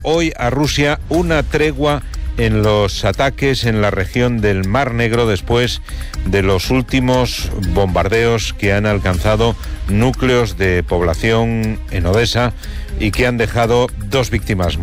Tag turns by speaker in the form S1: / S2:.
S1: hoy a Rusia una tregua en los ataques en la región del Mar Negro después de los últimos bombardeos que han alcanzado núcleos de población en Odesa y que han dejado 2 víctimas